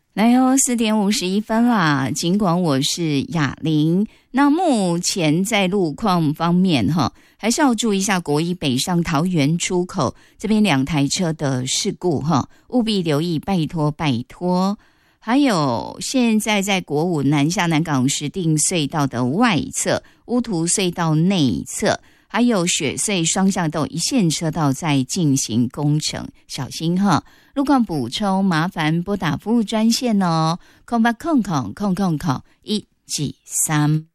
来哦，4:51啦。尽管我是雅玲，那目前在路况方面还是要注意一下国一北上桃园出口这边2台车的事故务必留意，拜托拜托。还有现在在国五南下南港石碇隧道的外侧、乌涂隧道内侧，还有雪隧双向都一线车道在进行工程，小心路况补充麻烦拨打服务专线哦，0800000173。